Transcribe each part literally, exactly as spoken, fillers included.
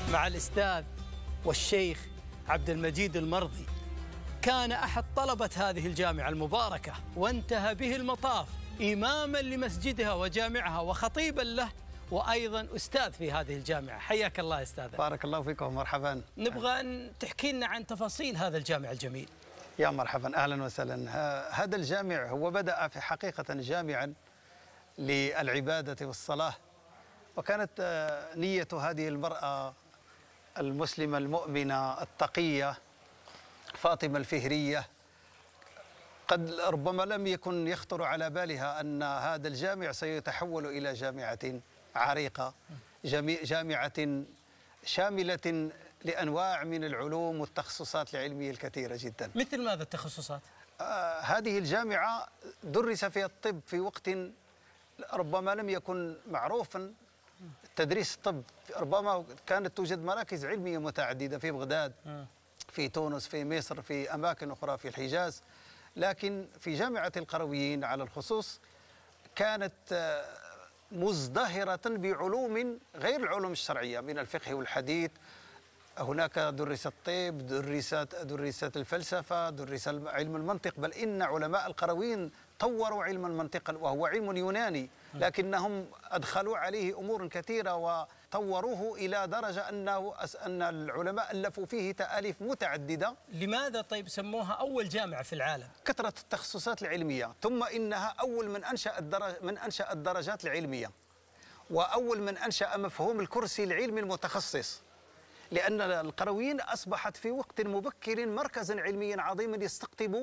مع الأستاذ والشيخ عبد المجيد المرضي. كان أحد طلبة هذه الجامعة المباركة، وانتهى به المطاف إماما لمسجدها وجامعها وخطيبا له، وأيضا أستاذ في هذه الجامعة. حياك الله أستاذ. بارك الله فيكم ومرحبا. نبغى أن تحكي لنا عن تفاصيل هذا الجامع الجميل. يا مرحبا، أهلا وسهلا. هذا الجامع هو بدأ في حقيقة جامعا للعبادة والصلاة، وكانت نية هذه المرأة المسلمة المؤمنة التقية فاطمة الفهرية قد ربما لم يكن يخطر على بالها أن هذا الجامع سيتحول إلى جامعة عريقة، جامعة شاملة لأنواع من العلوم والتخصصات العلمية الكثيرة جدا. مثل ماذا التخصصات؟ آه هذه الجامعة درس فيها الطب في وقت ربما لم يكن معروفا. تدريس الطب ربما كانت توجد مراكز علمية متعددة في بغداد، في تونس، في مصر، في أماكن أخرى في الحجاز، لكن في جامعة القرويين على الخصوص كانت مزدهرة بعلوم غير العلوم الشرعية من الفقه والحديث. هناك درس الطب، درست درست الفلسفة، درس علم المنطق، بل إن علماء القرويين طوروا علم المنطق وهو علم يوناني، لكنهم أدخلوا عليه أمور كثيرة وطوروه إلى درجة أنه أن العلماء ألفوا فيه تأليف متعددة. لماذا طيب سموها أول جامعة في العالم؟ كثرة التخصصات العلمية، ثم إنها أول من أنشأ الدرج من أنشأ الدرجات العلمية، وأول من أنشأ مفهوم الكرسي العلمي المتخصص، لأن القرويين أصبحت في وقت مبكر مركزا علميا عظيما يستقطب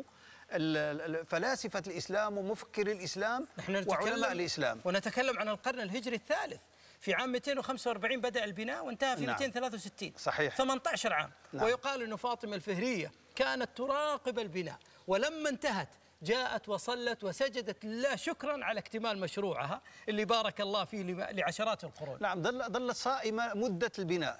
فلاسفة الإسلام ومفكري الإسلام وعلماء الإسلام. ونتكلم عن القرن الهجري الثالث. في عام مئتين وخمسة وأربعين بدأ البناء وانتهى في نعم. مئتين وثلاثة وستين. صحيح. ثمانية عشر عام. نعم. ويقال أن فاطمة الفهرية كانت تراقب البناء، ولما انتهت جاءت وصلت وسجدت لله شكرا على اكتمال مشروعها اللي بارك الله فيه لعشرات القرون. نعم، ظلت صائمة مدة البناء،